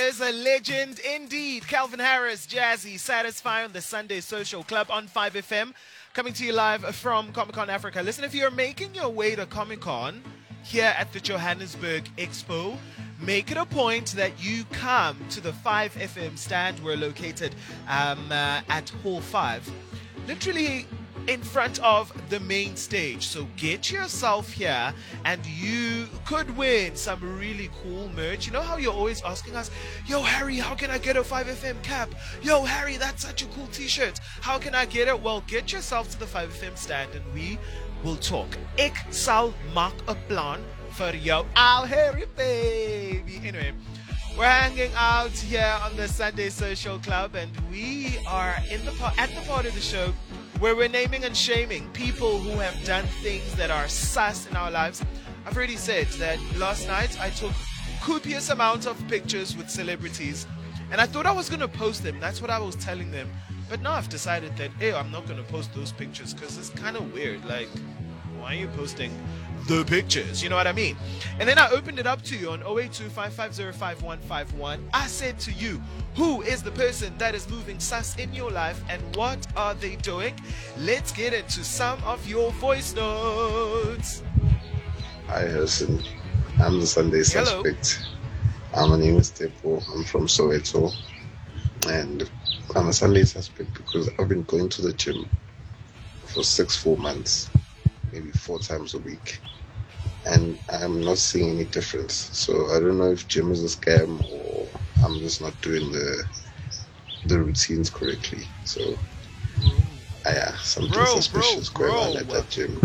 is a legend indeed. Calvin Harris, Jazzy, Satisfy on the Sunday Social Club on 5FM. Coming to you live from Comic Con Africa. Listen, if you're making your way to Comic Con here at the Johannesburg Expo, make it a point that you come to the 5FM stand. We're located at Hall 5. Literally in front of the main stage. So get yourself here and you could win some really cool merch. You know how you're always asking us, yo Harry, how can I get a 5FM cap? Yo Harry, that's such a cool t-shirt. How can I get it? Well, get yourself to the 5FM stand and we will talk. Ek sal maak 'n plan vir jou, al Harry baby. Anyway, we're hanging out here on the Sunday Social Club and we are at the part of the show where we're naming and shaming people who have done things that are sus in our lives. I've already said that last night I took copious amounts of pictures with celebrities and I thought I was going to post them. That's what I was telling them. But now I've decided that, hey, I'm not going to post those pictures because it's kind of weird. Like, why are you posting the pictures? You know what I mean? And then I opened it up to you on 082-550-5151. I said to you, who is the person that is moving sus in your life and what are they doing? Let's get into some of your voice notes. Hi, Harrison. I'm the Sunday Hello. suspect. My name is Tepo. I'm from Soweto. And I'm a Sunday suspect because I've been going to the gym for 6 full months, maybe 4 times a week. And I'm not seeing any difference. So I don't know if gym is a scam or I'm just not doing the routines correctly. So yeah, something suspicious going on at that gym.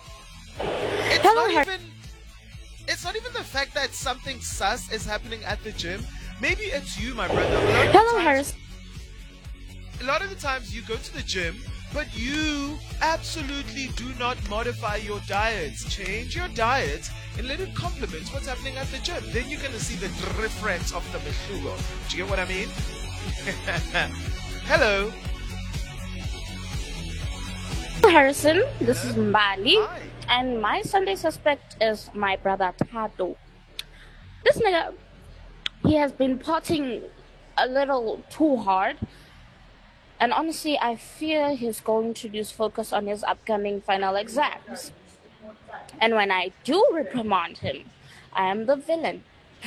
It's not even the fact that something sus is happening at the gym. Maybe it's you, my brother. Hello, Harris. A lot of the times you go to the gym, but you absolutely do not modify your diets. Change your diet and let it complement what's happening at the gym. Then you're going to see the difference of the meshugo. Do you get what I mean? Hello. Harrison, this is Mbali. Hi. And my Sunday suspect is my brother Tato. This nigga, he has been partying a little too hard. And honestly, I fear he's going to lose focus on his upcoming final exams. And when I do reprimand him, I am the villain.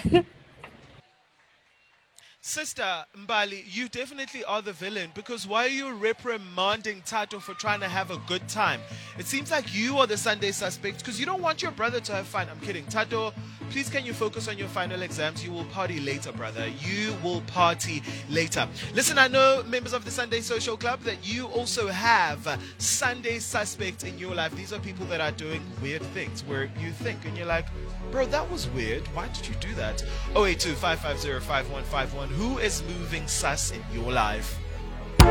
Sister Mbali, you definitely are the villain because why are you reprimanding Tato for trying to have a good time? It seems like you are the Sunday suspect because you don't want your brother to have fun. I'm kidding. Tato, please can you focus on your final exams? You will party later, brother. You will party later. Listen, I know members of the Sunday Social Club that you also have Sunday suspects in your life. These are people that are doing weird things where you think and you're like, bro, that was weird. Why did you do that? 082-550-5151. Who is moving sus in your life?